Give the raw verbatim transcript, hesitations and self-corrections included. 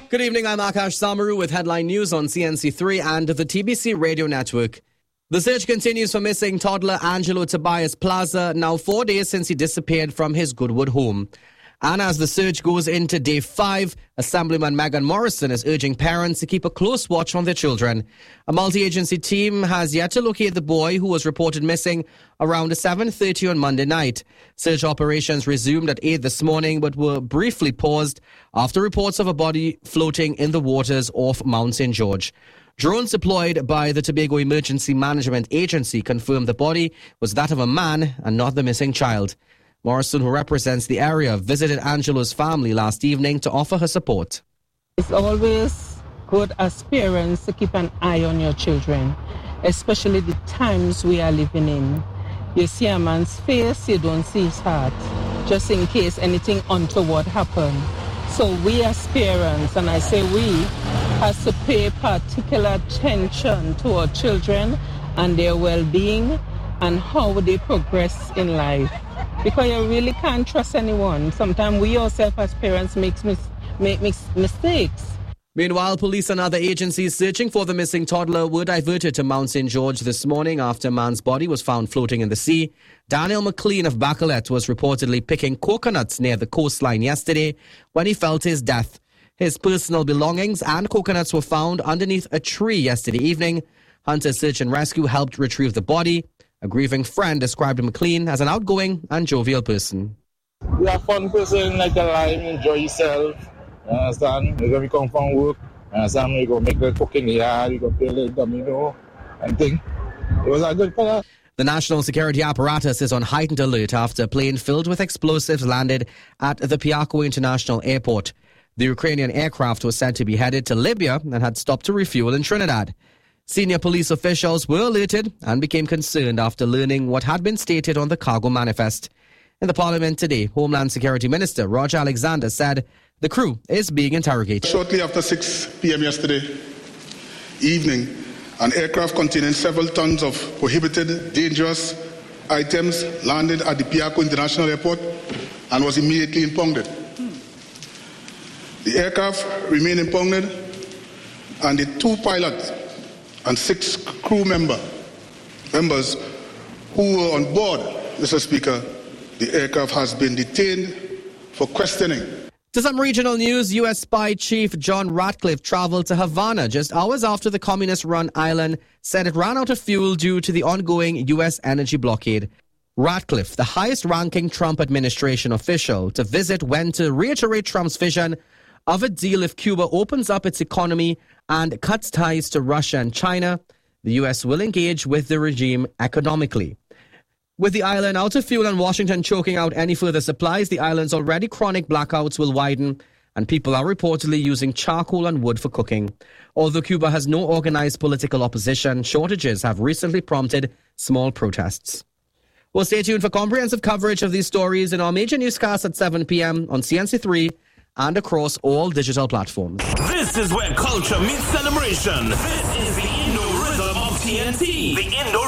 Good evening, I'm Akash Samaru with headline news on C N C three and the T B C Radio Network. The search continues for missing toddler Angelo Tobias Plaza, now four days since he disappeared from his Goodwood home. And as the search goes into day five, Assemblyman Megan Morrison is urging parents to keep a close watch on their children. A multi-agency team has yet to locate the boy who was reported missing around seven thirty on Monday night. Search operations resumed at eight this morning but were briefly paused after reports of a body floating in the waters off Mount Saint George. Drones deployed by the Tobago Emergency Management Agency confirmed the body was that of a man and not the missing child. Morrison, who represents the area, visited Angelo's family last evening to offer her support. It's always good as parents to keep an eye on your children, especially the times we are living in. You see a man's face, you don't see his heart, just in case anything untoward happens. So we as parents, and I say we, has to pay particular attention to our children and their well-being and how they progress in life. Because you really can't trust anyone. Sometimes we ourselves as parents make, mis- make mis- mistakes. Meanwhile, police and other agencies searching for the missing toddler were diverted to Mount Saint George this morning after a man's body was found floating in the sea. Daniel McLean of Bacalet was reportedly picking coconuts near the coastline yesterday when he felt his death. His personal belongings and coconuts were found underneath a tree yesterday evening. Hunter Search and Rescue helped retrieve the body. A grieving friend described McLean as an outgoing and jovial person. You're a fun person, like a life, enjoy yourself. You understand? When we come from work, you understand? We go make the cooking yard, we go play the domino and thing. It was a good fella. The national security apparatus is on heightened alert after a plane filled with explosives landed at the Piarco International Airport. The Ukrainian aircraft was said to be headed to Libya and had stopped to refuel in Trinidad. Senior police officials were alerted and became concerned after learning what had been stated on the cargo manifest. In the parliament today, Homeland Security Minister Roger Alexander said the crew is being interrogated. Shortly after six p.m. yesterday evening, an aircraft containing several tons of prohibited, dangerous items landed at the Piarco International Airport and was immediately impounded. The aircraft remained impounded and the two pilots and six crew member, members who were on board, Mister Speaker, the aircraft has been detained for questioning. To some regional news, U S spy chief John Ratcliffe traveled to Havana just hours after the communist-run island said it ran out of fuel due to the ongoing U S energy blockade. Ratcliffe, the highest-ranking Trump administration official to visit, went to reiterate Trump's vision of a deal if Cuba opens up its economy and cuts ties to Russia and China. The U S will engage with the regime economically. With the island out of fuel and Washington choking out any further supplies, the island's already chronic blackouts will widen, and people are reportedly using charcoal and wood for cooking. Although Cuba has no organized political opposition, shortages have recently prompted small protests. Well, stay tuned for comprehensive coverage of these stories in our major newscast at seven p.m. on C N C three and across all digital platforms. This is where culture meets celebration. This is the Indo Rhythm of T N T. The Indo